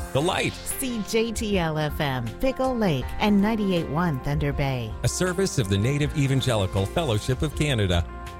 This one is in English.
The Light. CJTL-FM, Pickle Lake, and 98.1 Thunder Bay. A service of the Native Evangelical Fellowship of Canada.